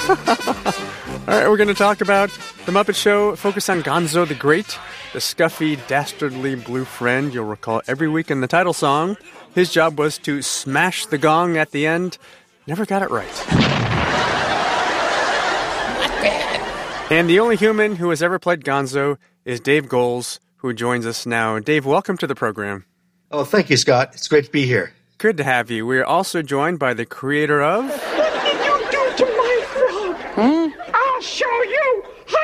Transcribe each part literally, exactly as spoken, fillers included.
All right, we're going to talk about The Muppet Show, focus on Gonzo the Great, the scuffy, dastardly blue friend you'll recall every week in the title song. His job was to smash the gong at the end. Never got it right. And the only human who has ever played Gonzo is Dave Goelz, who joins us now. Dave, welcome to the program. Oh, thank you, Scott. It's great to be here. Good to have you. We are also joined by the creator of... What did you do to my frog? Hmm? I'll show you.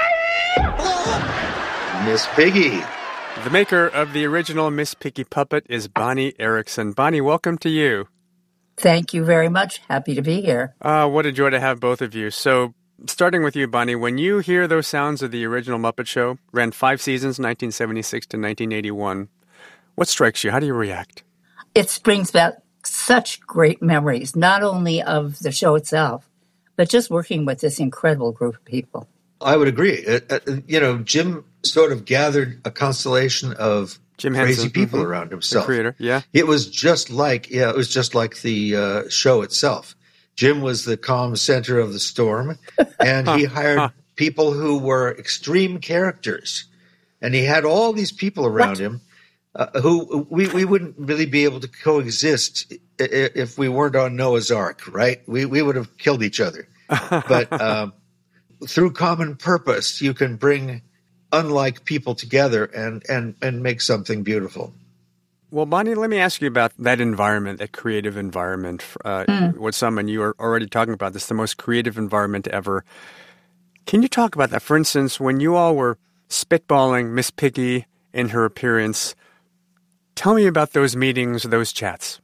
Hi! Miss Piggy. The maker of the original Miss Piggy puppet is Bonnie Erickson. Bonnie, welcome to you. Thank you very much. Happy to be here. Uh, what a joy to have both of you. So, starting with you, Bonnie, when you hear those sounds of the original Muppet Show, ran five seasons, nineteen seventy-six to nineteen eighty-one, what strikes you? How do you react? It brings back such great memories, not only of the show itself, but just working with this incredible group of people. I would agree. Uh, uh, you know, Jim sort of gathered a constellation of Jim crazy Henson, people mm-hmm. around himself. The creator, yeah. It was just like, yeah, it was just like the uh, show itself. Jim was the calm center of the storm, and he hired people who were extreme characters. And he had all these people around what? him uh, who we, we wouldn't really be able to coexist if we weren't on Noah's Ark, right? We we would have killed each other. But um, through common purpose, you can bring unlike people together and, and, and make something beautiful. Well, Bonnie, let me ask you about that environment, that creative environment. Uh, mm. With someone you are already talking about this, the most creative environment ever. Can you talk about that? For instance, when you all were spitballing Miss Piggy in her appearance, tell me about those meetings, those chats.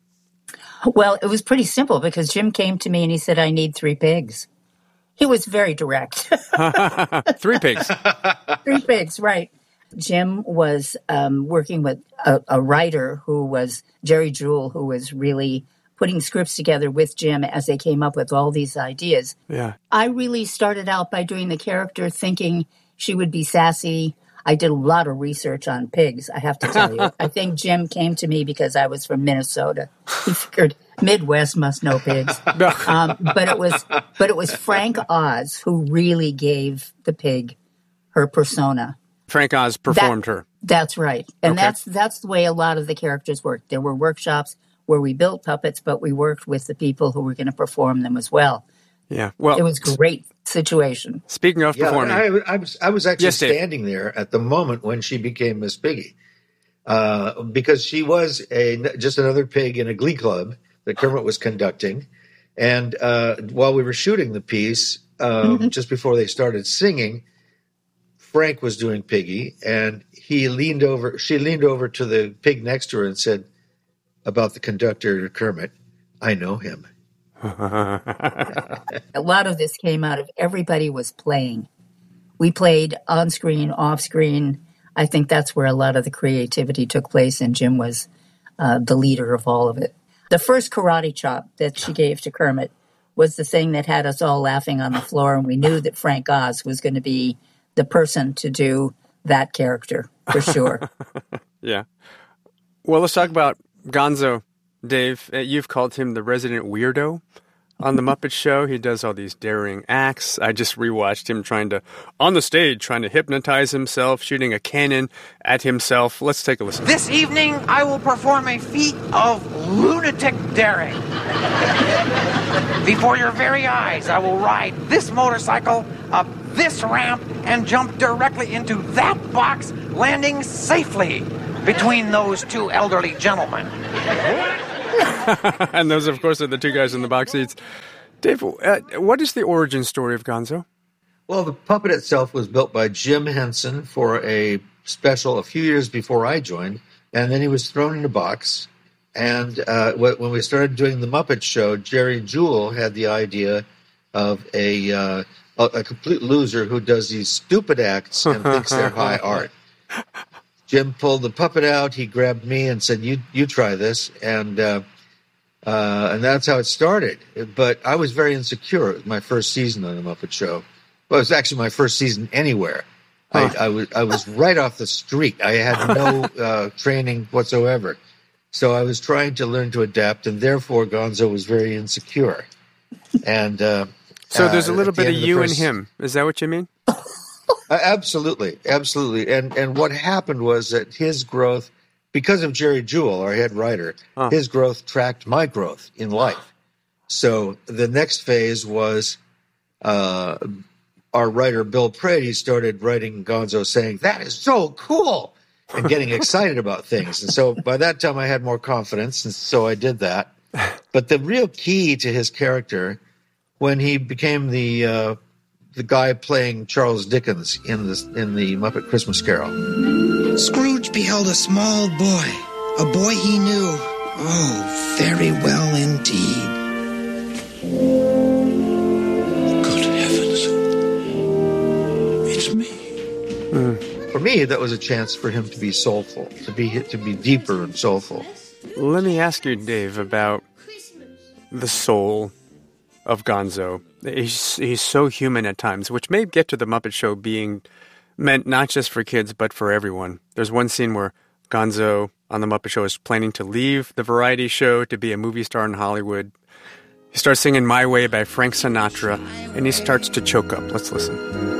Well, it was pretty simple because Jim came to me and he said, I need three pigs. He was very direct. Three pigs. Three pigs, right. Jim was um, working with a, a writer who was Jerry Jewell, who was really putting scripts together with Jim as they came up with all these ideas. Yeah. I really started out by doing the character thinking she would be sassy. I did a lot of research on pigs, I have to tell you. I think Jim came to me because I was from Minnesota. He figured Midwest must know pigs. Um, but it was but it was Frank Oz who really gave the pig her persona. Frank Oz performed that, her. That's right. And okay. that's that's the way a lot of the characters worked. There were workshops where we built puppets, but we worked with the people who were going to perform them as well. Yeah. Well, it was a great situation. Speaking of yeah, performing. I, I, was, I was actually yes, standing there at the moment when she became Miss Piggy. Uh, because she was a just another pig in a glee club that Kermit was conducting. And uh, while we were shooting the piece, um, mm-hmm. just before they started singing, Frank was doing Piggy, and he leaned over. She leaned over to the pig next to her and said about the conductor, Kermit, "I know him." A lot of this came out of everybody was playing. We played on screen, off screen. I think that's where a lot of the creativity took place, and Jim was uh, the leader of all of it. The first karate chop that she gave to Kermit was the thing that had us all laughing on the floor, and we knew that Frank Oz was going to be the person to do that character, for sure. Yeah. Well, let's talk about Gonzo. Dave, you've called him the resident weirdo on The Muppet Show. He does all these daring acts. I just rewatched him trying to, on the stage, trying to hypnotize himself, shooting a cannon at himself. Let's take a listen. This evening, I will perform a feat of lunatic daring. Before your very eyes, I will ride this motorcycle up this ramp and jump directly into that box, landing safely between those two elderly gentlemen. And those, of course, are the two guys in the box seats. Dave, uh, what is the origin story of Gonzo? Well, the puppet itself was built by Jim Henson for a special a few years before I joined, and then he was thrown in a box. And uh, when we started doing the Muppet Show, Jerry Jewell had the idea of a, uh, a, a complete loser who does these stupid acts and thinks they're high art. Jim pulled the puppet out. He grabbed me and said, "You, you try this," and uh, uh, and that's how it started. But I was very insecure. It was my first season on the Muppet Show. Well, it was actually my first season anywhere. I, I was I was right off the street. I had no uh, training whatsoever, so I was trying to learn to adapt, and therefore Gonzo was very insecure. And uh, So there's a uh, little at the bit of end of the you first- and him. Is that what you mean? Uh, absolutely, absolutely. And and what happened was that his growth, because of Jerry Jewell, our head writer, Huh. his growth tracked my growth in life. So the next phase was uh, our writer Bill Prady started writing Gonzo, saying that is so cool, and getting excited about things. And so by that time, I had more confidence, and so I did that. But the real key to his character, when he became the uh, the guy playing Charles Dickens in the in the Muppet Christmas Carol. Scrooge beheld a small boy, a boy he knew, oh, very well indeed. Good heavens. It's me. For me, that was a chance for him to be soulful, to be to be deeper and soulful. Let me ask you, Dave, about the soul of Gonzo. He's, he's so human at times, which may get to the Muppet Show being meant not just for kids, but for everyone. There's one scene where Gonzo on the Muppet Show is planning to leave the variety show to be a movie star in Hollywood. He starts singing My Way by Frank Sinatra, and he starts to choke up. Let's listen.